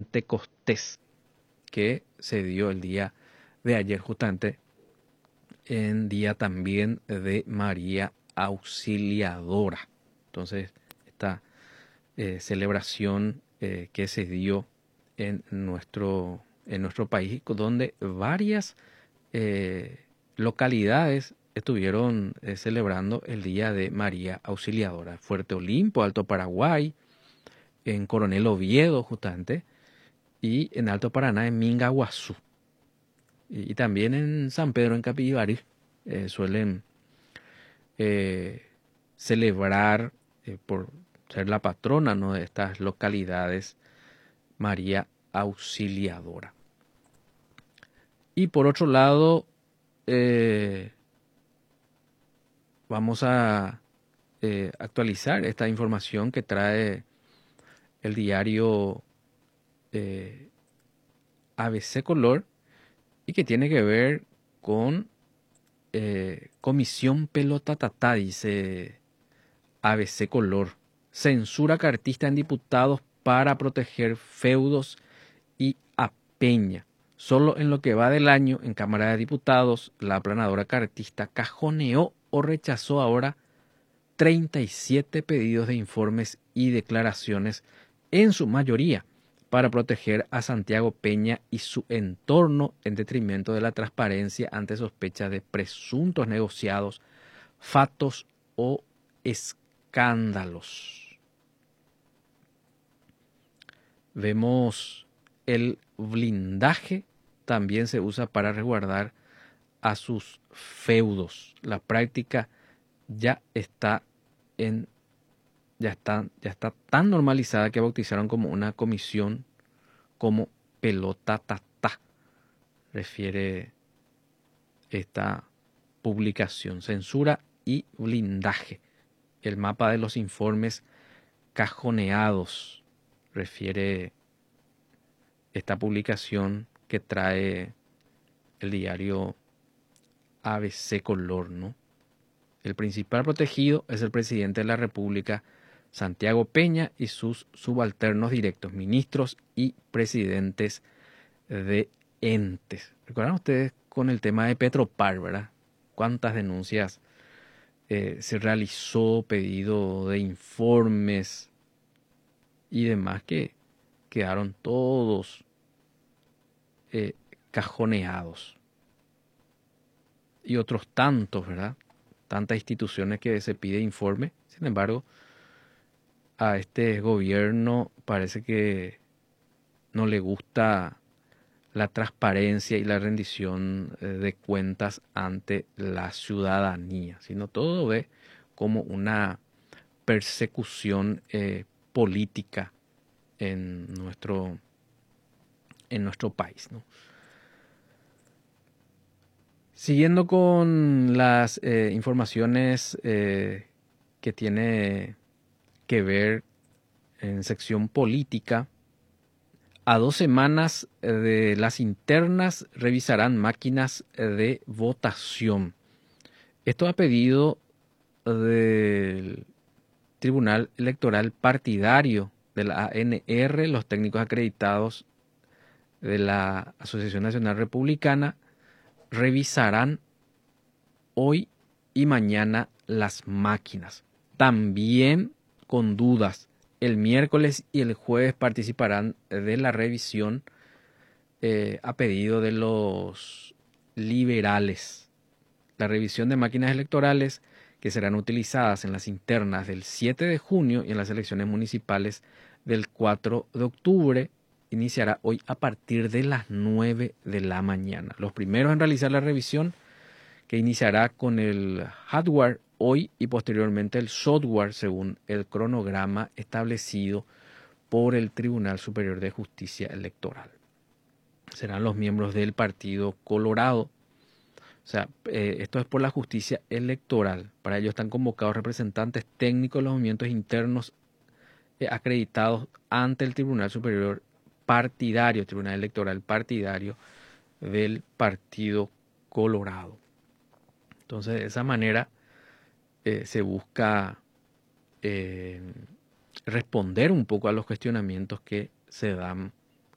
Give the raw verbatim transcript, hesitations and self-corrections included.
Pentecostés que se dio el día de ayer, justamente en día también de María Auxiliadora. Entonces, esta eh, celebración eh, que se dio en nuestro, en nuestro país, donde varias eh, localidades estuvieron eh, celebrando el Día de María Auxiliadora. Fuerte Olimpo, Alto Paraguay, en Coronel Oviedo, justamente, y en Alto Paraná, en Mingaguazú. Y, y también en San Pedro, en Capivari, eh, suelen eh, celebrar, eh, por ser la patrona, ¿no?, de estas localidades, María Auxiliadora. Y por otro lado, eh, vamos a eh, actualizar esta información que trae el diario eh, A B C Color y que tiene que ver con eh, Comisión Pelota Tatá, dice A B C Color. Censura cartista en diputados para proteger feudos y a Peña. Solo en lo que va del año, en Cámara de Diputados, la aplanadora cartista cajoneó o rechazó ahora treinta y siete pedidos de informes y declaraciones, en su mayoría para proteger a Santiago Peña y su entorno en detrimento de la transparencia ante sospechas de presuntos negociados, fatos o escándalos. Vemos el blindaje también se usa para resguardar a sus feudos. La práctica ya está en ya está, ya está tan normalizada que bautizaron como una comisión como Pelota Tatá, refiere esta publicación. Censura y blindaje. El mapa de los informes cajoneados, refiere esta publicación que trae el diario A B C Color, ¿no? El principal protegido es el presidente de la República, Santiago Peña, y sus subalternos directos, ministros y presidentes de entes. ¿Recuerdan ustedes con el tema de Petropar, verdad? ¿Cuántas denuncias eh, se realizó, pedido de informes y demás que quedaron todos eh, cajoneados? Y otros tantos, ¿verdad? Tantas instituciones que se pide informe. Sin embargo, a este gobierno parece que no le gusta la transparencia y la rendición de cuentas ante la ciudadanía, sino todo ve como una persecución eh, política en nuestro, en nuestro país, ¿no? Siguiendo con las eh, informaciones eh, que tiene que ver en sección política, a dos semanas de las internas revisarán máquinas de votación. Esto a pedido del Tribunal Electoral Partidario de la A N R, los técnicos acreditados de la Asociación Nacional Republicana revisarán hoy y mañana las máquinas. También con dudas, el miércoles y el jueves participarán de la revisión eh, a pedido de los liberales. La revisión de máquinas electorales que serán utilizadas en las internas del siete de junio y en las elecciones municipales del cuatro de octubre iniciará hoy a partir de las nueve de la mañana. Los primeros en realizar la revisión, que iniciará con el hardware hoy y posteriormente el software según el cronograma establecido por el Tribunal Superior de Justicia Electoral. Serán los miembros del Partido Colorado. O sea, eh, esto es por la justicia electoral. Para ello están convocados representantes técnicos de los movimientos internos eh, acreditados ante el Tribunal Superior Partidario, Tribunal Electoral Partidario del Partido Colorado. Entonces, de esa manera eh, se busca eh, responder un poco a los cuestionamientos que se dan